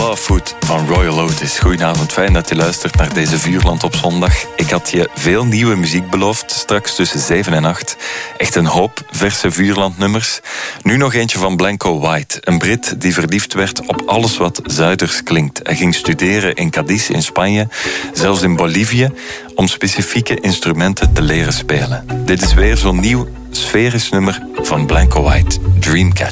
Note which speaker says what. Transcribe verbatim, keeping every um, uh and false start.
Speaker 1: Barefoot van Royal Otis. Goedenavond, fijn dat je luistert naar deze Vuurland op zondag. Ik had je veel nieuwe muziek beloofd, straks tussen zeven en acht. Echt een hoop verse Vuurlandnummers. Nu nog eentje van Blanco White, een Brit die verliefd werd op alles wat Zuiders klinkt. Hij ging studeren in Cadiz in Spanje, zelfs in Bolivie, om specifieke instrumenten te leren spelen. Dit is weer zo'n nieuw sferisch nummer van Blanco White, Dreamcatcher.